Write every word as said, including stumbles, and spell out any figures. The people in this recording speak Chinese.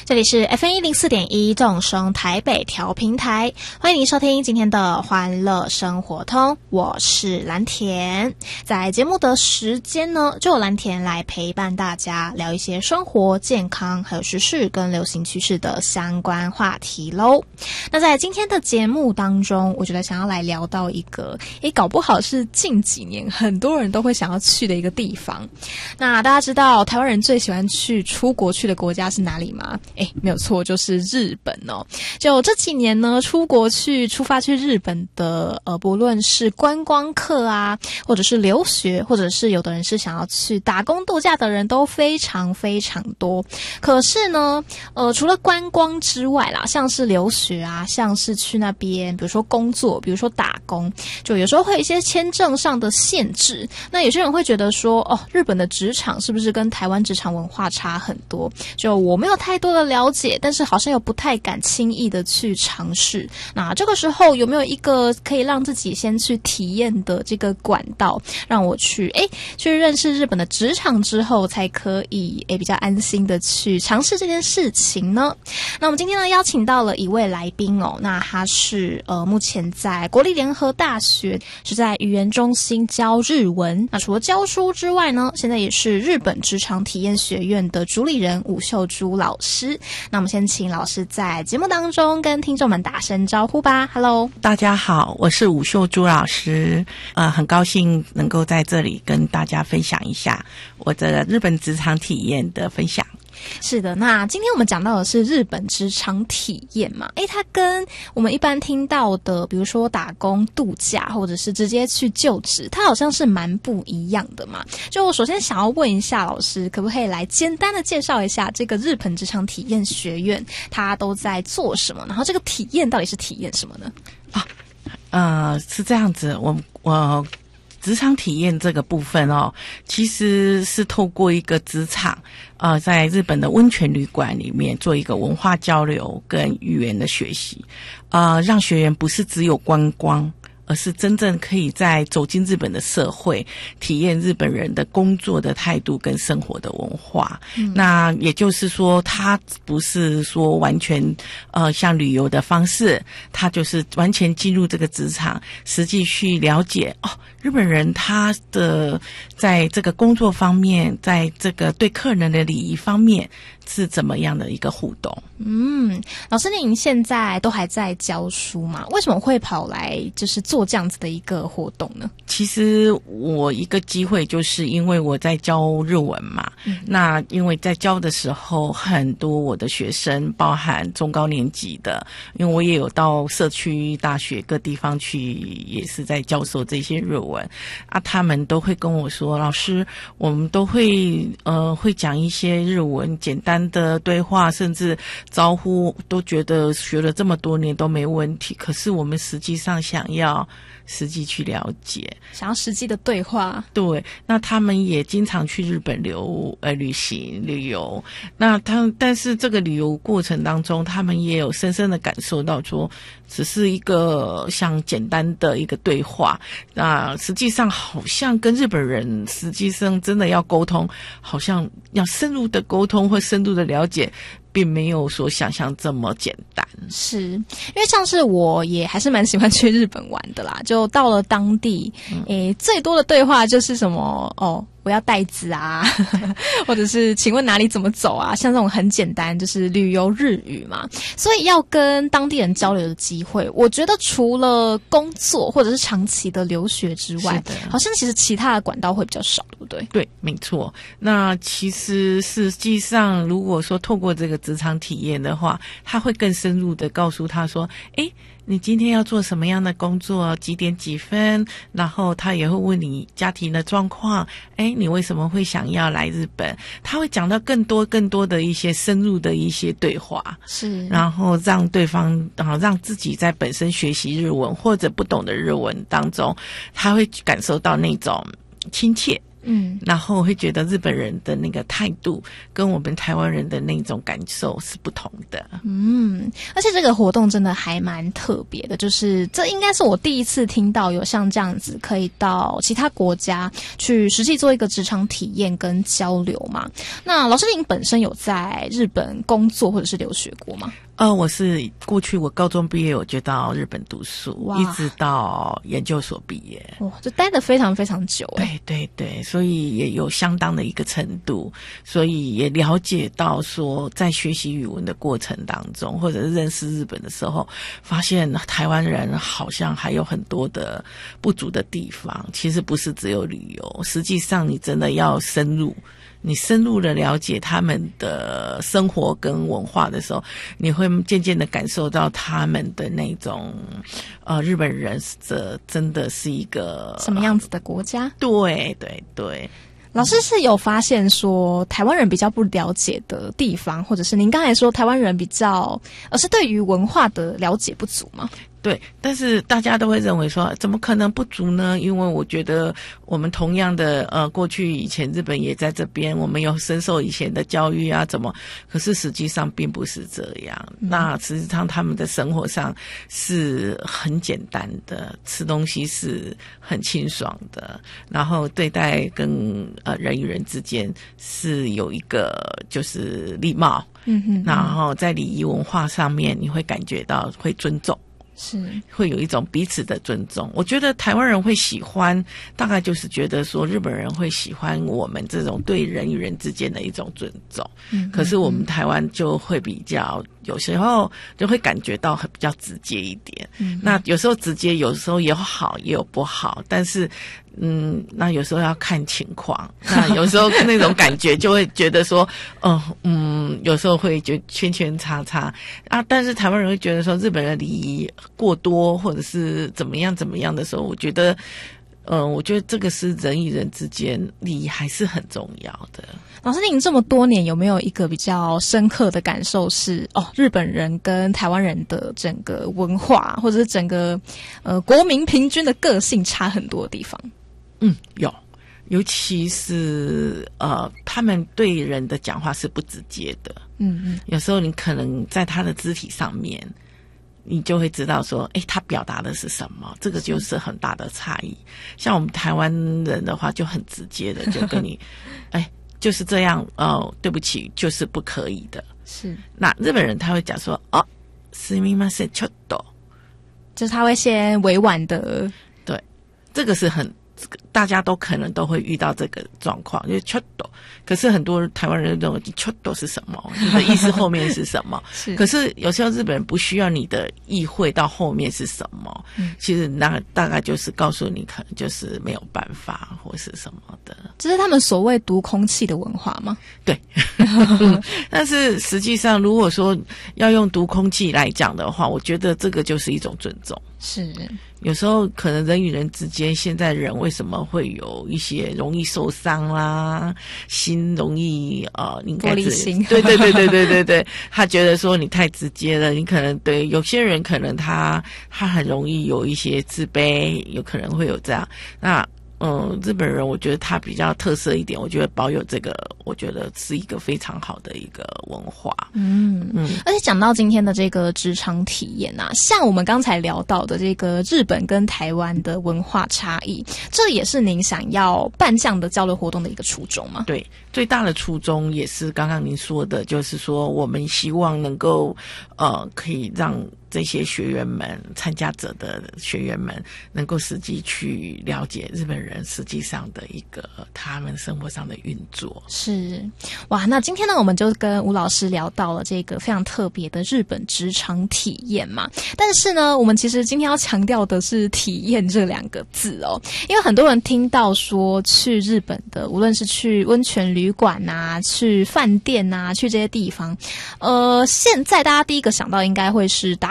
这里是 F M 一零四点一 众生台北调频台，欢迎您收听今天的欢乐生活通，我是蓝田。在节目的时间呢，就由蓝田来陪伴大家聊一些生活、健康还有时事跟流行趋势的相关话题咯。那在今天的节目当中，我觉得想要来聊到一个诶搞不好是近几年很多人都会想要去的一个地方。那大家知道台湾人最喜欢去出国去的国家是哪里吗？诶没有错，就是日本哦。就这几年呢，出国去出发去日本的呃，不论是观光客啊，或者是留学，或者是有的人是想要去打工度假的人都非常非常多。可是呢呃，除了观光之外啦，像是留学啊，像是去那边比如说工作，比如说打工，就有时候会有一些签证上的限制。那有些人会觉得说哦，日本的职场是不是跟台湾职场文化差很多，就我没有太多的了解，但是好像又不太敢轻易的去尝试。那这个时候有没有一个可以让自己先去体验的这个管道，让我去诶去认识日本的职场之后，才可以诶比较安心的去尝试这件事情呢？那我们今天呢邀请到了一位来宾哦，那他是呃目前在国立联合大学是在语言中心教日文。那除了教书之外呢，现在也是日本职场体验学院的主理人武秀珠老师。那我们先请老师在节目当中跟听众们打声招呼吧。 Hello， 大家好，我是武秀珠老师，呃，很高兴能够在这里跟大家分享一下我的日本职场体验的分享。 是的，那今天我们讲到的是日本职场体验嘛，诶，它跟我们一般听到的比如说打工度假或者是直接去就职，它好像是蛮不一样的嘛。就我首先想要问一下老师，可不可以来简单的介绍一下这个日本职场体验学院它都在做什么，然后这个体验到底是体验什么呢？ 啊，呃，是这样子，我我职场体验这个部分哦，其实是透过一个职场呃，在日本的温泉旅馆里面做一个文化交流跟语言的学习，呃，让学员不是只有观光，而是真正可以在走进日本的社会，体验日本人的工作的态度跟生活的文化。嗯、那也就是说，它不是说完全呃像旅游的方式，它就是完全进入这个职场，实际去了解哦，日本人他的在这个工作方面，在这个对客人的礼仪方面是怎么样的一个互动。 嗯，老师您现在都还在教书吗？为什么会跑来就是做这样子的一个活动呢？ 其实我一个机会就是因为我在教日文嘛、嗯、那因为在教的时候很多我的学生包含中高年级的，因为我也有到社区大学各地方去，也是在教授这些日文啊，他们都会跟我说，老师我们都会呃会讲一些日文简单的对话，甚至招呼都觉得学了这么多年都没问题，可是我们实际上想要实际去了解， 想要实际的对话。 对，那他们也经常去日本留呃旅行旅游，那他但是这个旅游过程当中，他们也有深深的感受到说，只是一个像简单的一个对话，那实际上好像跟日本人实际上真的要沟通，好像要深入的沟通或深入的了解，并没有所想象这么简单。 是因为像是我也还是蛮喜欢去日本玩的啦，就到了当地、嗯、诶最多的对话就是什么哦我要袋子啊或者是请问哪里怎么走啊，像这种很简单就是旅游日语嘛。所以要跟当地人交流的机会，我觉得除了工作或者是长期的留学之外，好像其实其他的管道会比较少，对不对？ 对，没错。那其实实际上如果说透过这个职场体验的话，他会更深入的告诉他说，诶你今天要做什么样的工作，几点几分，然后他也会问你家庭的状况，诶你为什么会想要来日本，他会讲到更多更多的一些深入的一些对话， 是， 然后让对方啊让自己在本身学习日文或者不懂的日文当中，他会感受到那种亲切嗯，然后会觉得日本人的那个态度跟我们台湾人的那种感受是不同的。 嗯，而且这个活动真的还蛮特别的，就是这应该是我第一次听到有像这样子可以到其他国家去实际做一个职场体验跟交流嘛。那老师您本身有在日本工作或者是留学过吗？ 呃，我是过去我高中毕业我就到日本读书，一直到研究所毕业。 哇，就待得非常非常久。 对对对，所以也有相当的一个程度，所以也了解到说在学习语文的过程当中，或者是认识日本的时候，发现台湾人好像还有很多的不足的地方，其实不是只有旅游，实际上你真的要深入你深入的了解他们的生活跟文化的时候，你会渐渐的感受到他们的那种呃日本人这真的是一个什么样子的国家。 对对对， 老师是有发现说台湾人比较不了解的地方，或者是您刚才说台湾人比较而是对于文化的了解不足吗？ 对，但是大家都会认为说怎么可能不足呢？因为我觉得我们同样的呃过去以前日本也在这边，我们有深受以前的教育啊怎么，可是实际上并不是这样。嗯、那实际上他们的生活上是很简单的，吃东西是很清爽的，然后对待跟呃人与人之间是有一个就是礼貌，嗯哼嗯，然后在礼仪文化上面你会感觉到会尊重。是会有一种彼此的尊重。我觉得台湾人会喜欢，大概就是觉得说日本人会喜欢我们这种对人与人之间的一种尊重。嗯，可是我们台湾就会比较有时候就会感觉到很比较直接一点。嗯，那有时候直接，有时候有好也有不好，但是嗯，那有时候要看情况。那有时候那种感觉就会觉得说，嗯嗯，有时候会觉得圈圈叉叉啊。但是台湾人会觉得说，日本人礼仪过多，或者是怎么样怎么样的时候，我觉得，嗯、呃，我觉得这个是人与人之间礼仪还是很重要的。 老师，您这么多年有没有一个比较深刻的感受是，哦，日本人跟台湾人的整个文化，或者是整个呃国民平均的个性差很多的地方？ 嗯，有，尤其是呃，他们对人的讲话是不直接的。嗯嗯，有时候你可能在他的肢体上面，你就会知道说，诶，他表达的是什么，这个就是很大的差异。像我们台湾人的话，就很直接的就跟你，诶，就是这样，哦，对不起，就是不可以的。是，那日本人他会讲说，哦，すみません、ちょっと， 就是他会先委婉的， 对，这个是很。大家都可能都会遇到这个状况，就是ちょっと，可是很多台湾人认为ちょっと是什么，你的意思后面是什么？是，可是有时候日本人不需要你的意会到后面是什么，嗯、其实那大概就是告诉你，可能就是没有办法或是什么的。 这是他们所谓读空气的文化吗？ 对，嗯，但是实际上，如果说要用读空气来讲的话，我觉得这个就是一种尊重。是。有时候可能人与人之间，现在人为什么会有一些容易受伤啦，心容易呃，应该是玻璃心，对对对对对对对，他觉得说你太直接了，你可能对有些人可能他他很容易有一些自卑，有可能会有这样。那嗯，日本人我觉得他比较特色一点，我觉得保有这个，我觉得是一个非常好的一个文化。 嗯嗯，而且讲到今天的这个职场体验啊，像我们刚才聊到的这个日本跟台湾的文化差异，这也是您想要办这样的交流活动的一个初衷吗？ 对，最大的初衷也是刚刚您说的，就是说我们希望能够呃，可以让这些学员们、参加者的学员们能够实际去了解日本人实际上的一个他们生活上的运作。 是，哇，那今天呢，我们就跟吴老师聊到了这个非常特别的日本职场体验嘛。但是呢，我们其实今天要强调的是体验这两个字哦，因为很多人听到说去日本的，无论是去温泉旅馆啊、去饭店啊、去这些地方，呃，现在大家第一个想到应该会是搭